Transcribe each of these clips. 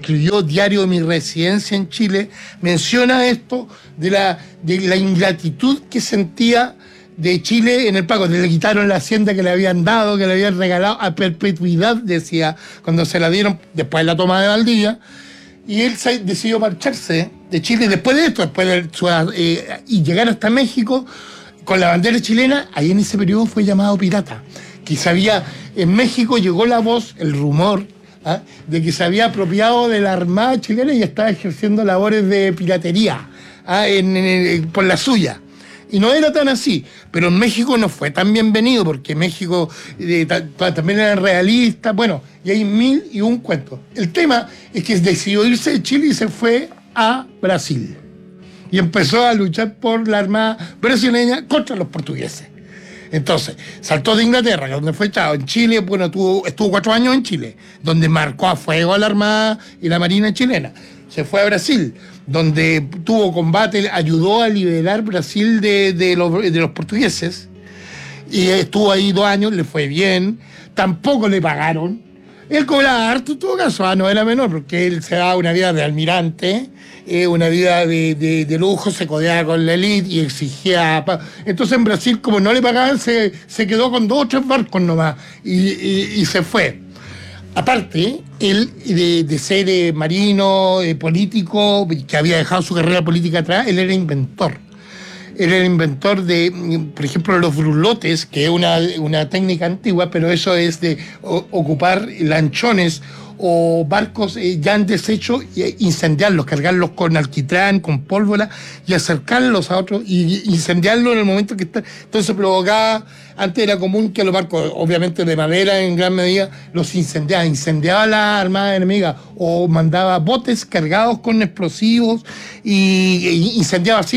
escribió Diario de mi residencia en Chile, menciona esto de la ingratitud que sentía de Chile en el pago. Le quitaron la hacienda que le habían dado, que le habían regalado a perpetuidad, decía, cuando se la dieron después de la toma de Valdivia. Y él decidió marcharse de Chile después de esto, y llegar hasta México con la bandera chilena. Ahí en ese periodo fue llamado pirata. Que en México llegó la voz, el rumor, de que se había apropiado de la Armada chilena y estaba ejerciendo labores de piratería por la suya. Y no era tan así, pero en México no fue tan bienvenido, porque México también era realista, bueno, y hay 1001 cuentos. El tema es que decidió irse de Chile y se fue a Brasil. Y empezó a luchar por la Armada brasileña contra los portugueses. Entonces, saltó de Inglaterra, donde fue echado. En Chile, bueno, estuvo 4 años en Chile, donde marcó a fuego a la Armada y la Marina chilena. Se fue a Brasil, donde tuvo combate, ayudó a liberar Brasil de los portugueses. Y estuvo ahí 2 años, le fue bien. Tampoco le pagaron. Él cobraba harto en todo caso, no era menor, porque él se daba una vida de almirante, una vida de lujo, se codeaba con la élite y exigía. Entonces en Brasil, como no le pagaban, se quedó con 2 o 3 barcos nomás y se fue. Aparte, él de ser marino, político, que había dejado su carrera política atrás, él era inventor. Él era inventor de, por ejemplo, los brulotes, que es una técnica antigua, pero eso es de ocupar lanchones o barcos ya en desecho e incendiarlos, cargarlos con alquitrán, con pólvora y acercarlos a otros y incendiarlos en el momento que está. Entonces provocaba, antes era común que los barcos, obviamente de madera en gran medida, los incendiaba la armada enemiga o mandaba botes cargados con explosivos y incendiaba así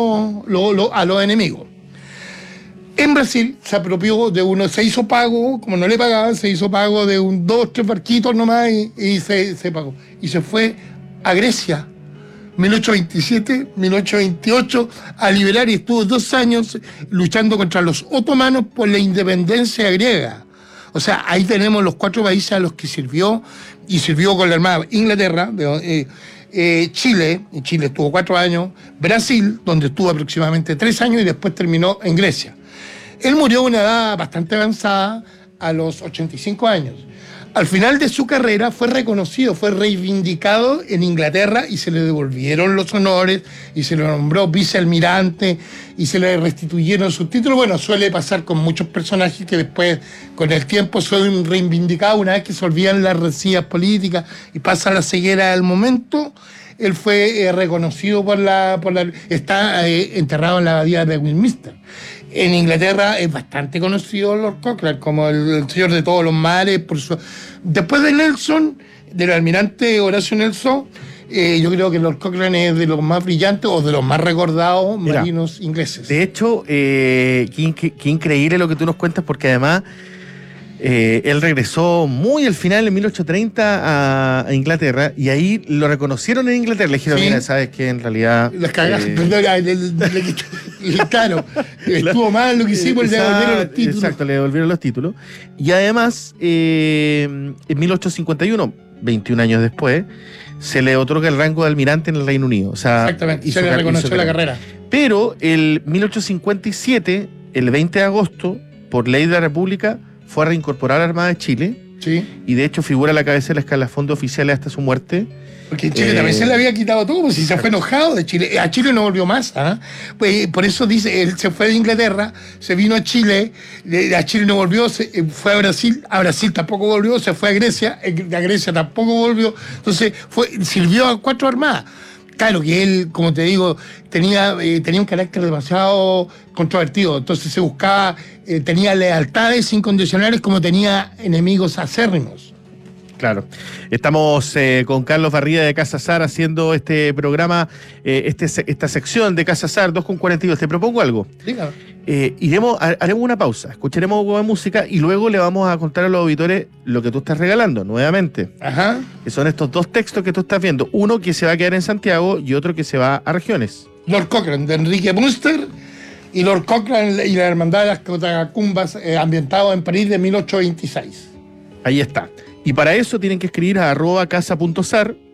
a los enemigos. En Brasil se apropió de uno, se hizo pago, como no le pagaban, se hizo pago de 2 o 3 barquitos nomás y se pagó. Y se fue a Grecia, 1827, 1828, a liberar, y estuvo 2 años luchando contra los otomanos por la independencia griega. O sea, ahí tenemos los 4 países a los que sirvió, y sirvió con la Armada. Inglaterra, Chile, en Chile estuvo 4 años, Brasil, donde estuvo aproximadamente 3 años, y después terminó en Grecia. Él murió a una edad bastante avanzada, a los 85 años. Al final de su carrera fue reconocido, fue reivindicado en Inglaterra y se le devolvieron los honores y se le nombró vicealmirante y se le restituyeron sus títulos. Bueno, suele pasar con muchos personajes que después, con el tiempo, son reivindicados una vez que se olvidan las rencillas políticas y pasa la ceguera del momento. Él fue reconocido está enterrado en la abadía de Westminster. En Inglaterra es bastante conocido Lord Cochrane como el señor de todos los mares. Después de Nelson, del almirante Horacio Nelson, yo creo que Lord Cochrane es de los más brillantes o de los más recordados marinos ingleses. De hecho, qué increíble lo que tú nos cuentas, porque además él regresó muy al final, en 1830, a Inglaterra, y ahí lo reconocieron en Inglaterra. Le dijeron, mira, sabes que en realidad... Las cagadas, claro, estuvo mal lo que hicimos, le devolvieron los títulos. Exacto, le devolvieron los títulos. Y además, en 1851, 21 años después, se le otorga el rango de almirante en el Reino Unido. O sea, exactamente, se le reconoció la carrera. Pero el 1857, el 20 de agosto, por ley de la República, fue a reincorporar a la Armada de Chile. Sí. Y de hecho figura a la cabeza del escalafón de oficiales hasta su muerte. Porque en Chile también se le había quitado todo, pues si se fue enojado de Chile. A Chile no volvió más. Pues, por eso dice, él se fue de Inglaterra, se vino a Chile, a Chile no volvió, fue a Brasil tampoco volvió, se fue a Grecia tampoco volvió. Entonces sirvió a 4 armadas. Claro que él, como te digo, tenía un carácter demasiado controvertido, entonces se buscaba, tenía lealtades incondicionales como tenía enemigos acérrimos. Claro. Estamos con Carlos Barría de Casa Sar haciendo este programa, esta sección de Casa Sar 2:42. Te propongo algo. Dígame. Haremos una pausa, escucharemos un poco de música y luego le vamos a contar a los auditores lo que tú estás regalando nuevamente. Ajá. Que son estos 2 textos que tú estás viendo. Uno que se va a quedar en Santiago y otro que se va a regiones. Lord Cochrane, de Enrique Munster, y Lord Cochrane y la Hermandad de las Catacumbas, ambientado en París de 1826. Ahí está. Y para eso tienen que escribir a @casa.sar